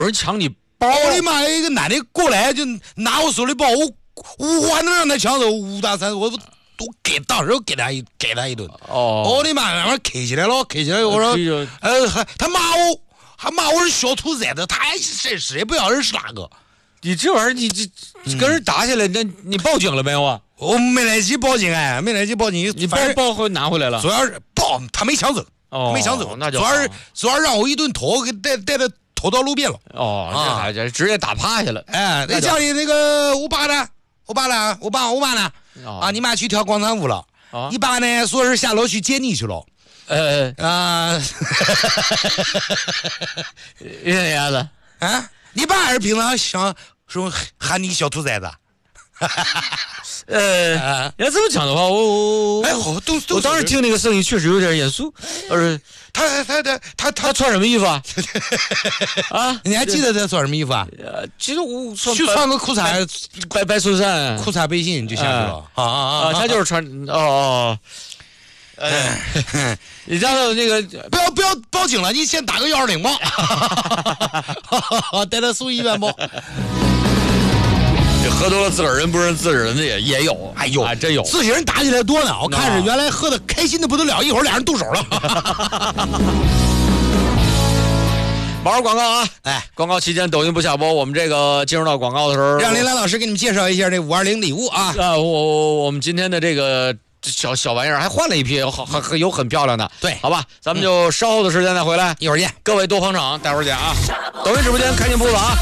有人抢你包， 我的妈！一个男的过来就拿我手里包，我还能让他抢走5大3，我都当时给他一顿。我的妈！然后 K 起来了，我说他骂我，还骂我是小兔崽子，他谁也不要认识哪个。 你这玩意儿你跟人打起来，那你报警了没有啊？ 我没来及报警，你包回拿回来了， 主要是他没抢走，没抢走， 那就主要让我一顿拖给带他拖到路边了。 这直接打趴下了。 那家里那个我爸呢？我爸呢？你妈去跳广场舞了。你爸呢？说是下楼去接你去了。 啥样子？ 你爸还是平常想说喊你小兔崽子。 要这么讲的话，我当时听那个声音确实有点严肃。他穿什么衣服啊？ 你还记得他穿什么衣服啊？ 其实我去穿个裤衩白衬衫、 裤衩背心就下去了。 他就是穿你知道那个不要报警了，你先打个120吧。带他送医院吧。 喝多了自个儿人不认自个儿人的也有，真有， 自己人打起来多呢。我看着原来喝的开心的不得了，一会儿俩人动手了。 玩广告啊！广告期间抖音不下播，我们这个进入到广告的时候， 让林兰老师给你们介绍一下这520礼物啊。 我们今天的这个小玩意儿还换了一批，有很漂亮的， 对， 好吧，咱们就稍后的时间再回来， 一会儿见， 各位多捧场，待会儿见啊！抖音直播间开心铺子啊！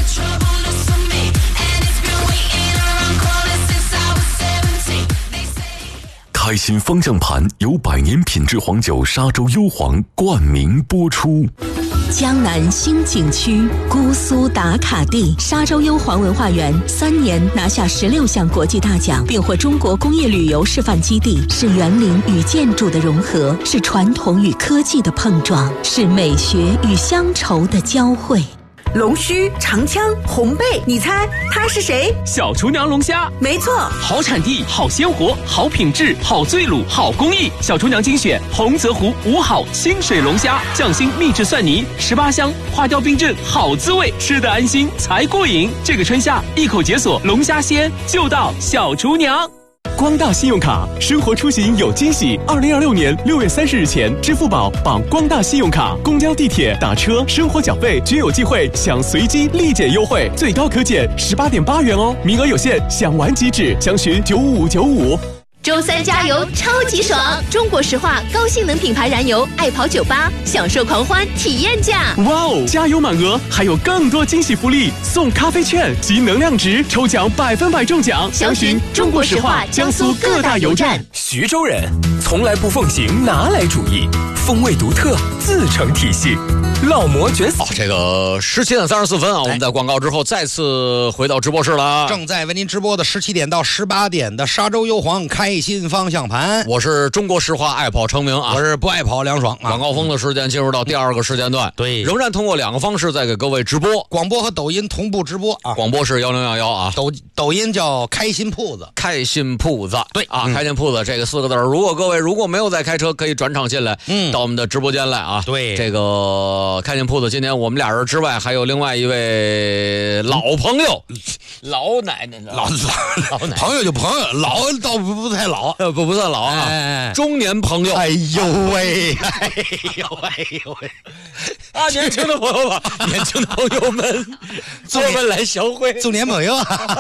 开心方向盘由100年品质黄酒沙洲幽黄冠名播出。 江南新景区姑苏打卡地沙洲幽黄文化园3年拿下16项国际大奖，并获中国工业旅游示范基地，是园林与建筑的融合，是传统与科技的碰撞，是美学与乡愁的交汇。 龙须、长枪、红背，你猜他是谁？ 小厨娘龙虾， 没错， 好产地、好鲜活、好品质、好醉卤、好工艺。小厨娘精选洪泽湖5好清水龙虾，匠心秘制蒜泥，18香，花雕冰镇，好滋味，吃得安心才过瘾。这个春夏一口解锁龙虾鲜，就到小厨娘。 光大信用卡，生活出行有惊喜。2026年6月30日前，支付宝绑光大信用卡，公交、地铁、打车、生活缴费均有机会享随机立减优惠，最高可减18.8元哦，名额有限，享完即止，详询95595。 周3加油超级爽！中国石化高性能品牌燃油爱跑98，享受狂欢体验价！ 哇哦，加油满额，还有更多惊喜福利，送咖啡券及能量值，抽奖100%中奖。 详询中国石化江苏各大油站。 徐州人从来不奉行拿来主义，风味独特，自成体系。老魔卷死。 这个17点34分啊，我们在广告之后再次回到直播室了。 正在为您直播的17点到18点的沙洲幽黄开心方向盘， 我是中国石化爱跑成名啊， 我是不爱跑梁爽啊。 广告风的时间进入到第2个时间段， 对， 仍然通过2个方式在给各位直播， 广播和抖音同步直播啊。 广播是1011啊， 抖音叫开心铺子， 开心铺子， 对啊，开心铺子这个4个字，如果各位没有在开车，可以转场进来，到我们的直播间来啊。 对， 这个开心铺子今天我们俩人之外，还有另外一位老朋友，老奶奶， 老奶朋友就朋友，老倒不太老， 不算老啊，中年朋友。 哎呦喂， 啊，年轻的朋友吧，年轻的朋友们，我们来相会， 中年朋友，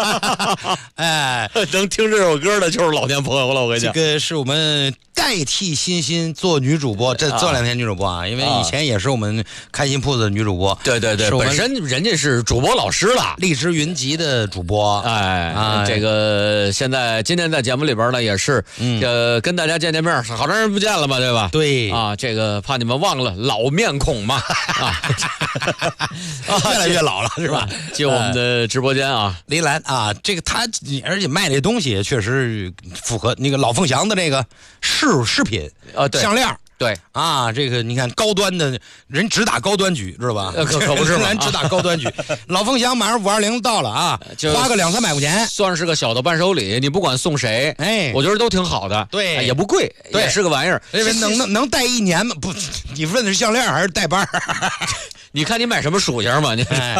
能听这首歌的就是老年朋友了，我跟你讲， 这个是我们代替欣欣做女主播，这2天女主播啊，因为以前也是我们开心铺子的女主播， 对，本身人家是主播老师了， 荔枝云集的主播， 这个今天在节目里边呢也是，跟大家见面，好长时间不见了嘛，对吧？ 对啊，这个怕你们忘了老面孔嘛， 越来越老了是吧？ 进我们的直播间啊， 林兰啊，这个他而且卖这东西确实符合那个老凤祥的这个饰品项链。 对啊，这个你看高端的人只打高端局，知道吧？ 可不是嘛， 咱只打高端局。老凤祥马上520到了啊，花个200-300块钱， 算是个小的伴手礼。你不管送谁，我觉得都挺好的。 对， 也不贵，也是个玩意儿。 能戴1年吗？不，你问的是项链还是带把？ 你看你买什么属性嘛？你。